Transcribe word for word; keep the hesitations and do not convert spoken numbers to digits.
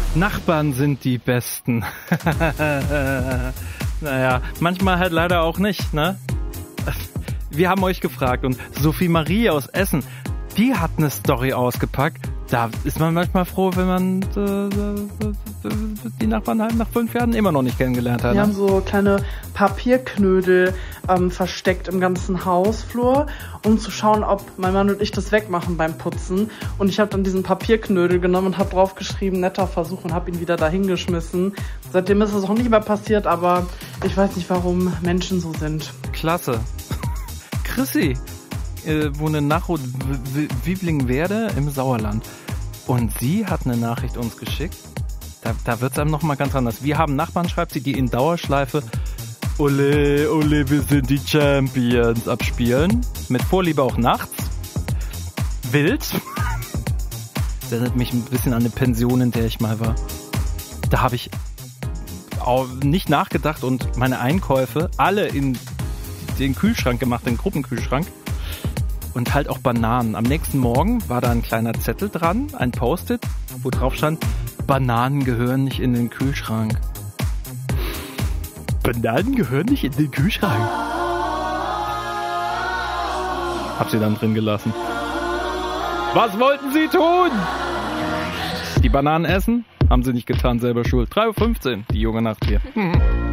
Nachbarn sind die Besten. Naja, manchmal halt leider auch nicht, ne? Wir haben euch gefragt und Sophie Marie aus Essen, die hat eine Story ausgepackt. Da ist man manchmal froh, wenn man äh, die Nachbarn halt nach fünf Jahren immer noch nicht kennengelernt hat. Wir ne? haben so kleine Papierknödel ähm, versteckt im ganzen Hausflur, um zu schauen, ob mein Mann und ich das wegmachen beim Putzen. Und ich habe dann diesen Papierknödel genommen und habe draufgeschrieben, netter Versuch, und habe ihn wieder dahingeschmissen. Seitdem ist es auch nicht mehr passiert, aber ich weiß nicht, warum Menschen so sind. Klasse. Chrissy äh, wohnt in Nachrot Wiblingwerde im Sauerland. Und sie hat eine Nachricht uns geschickt. Da, da wird es einem nochmal ganz anders. Wir haben Nachbarn, schreibt sie, die in Dauerschleife Ole, ole, wir sind die Champions abspielen. Mit Vorliebe auch nachts. Wild. Das erinnert mich ein bisschen an eine Pension, in der ich mal war. Da habe ich auch nicht nachgedacht und meine Einkäufe alle in den Kühlschrank gemacht, den Gruppenkühlschrank. Und halt auch Bananen. Am nächsten Morgen war da ein kleiner Zettel dran, ein Post-it, wo drauf stand, Bananen gehören nicht in den Kühlschrank. Bananen gehören nicht in den Kühlschrank. Hab sie dann drin gelassen. Was wollten sie tun? Die Bananen essen? Haben sie nicht getan, selber schuld. drei Uhr fünfzehn, die junge Nacht hier. Mhm.